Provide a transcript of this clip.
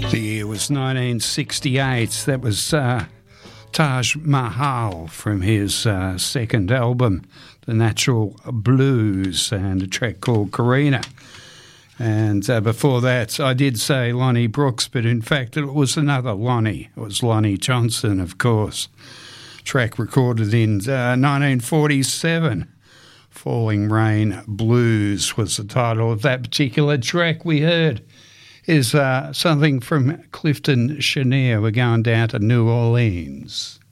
The year was 1968. That was Taj Mahal from his second album, The Natural Blues, and a track called Karina. And before that, I did say Lonnie Brooks, but in fact it was another Lonnie. It was Lonnie Johnson, of course. Track recorded in 1947. Falling Rain Blues was the title of that particular track we heard. Is something from Clifton Chenier. We're going down to New Orleans.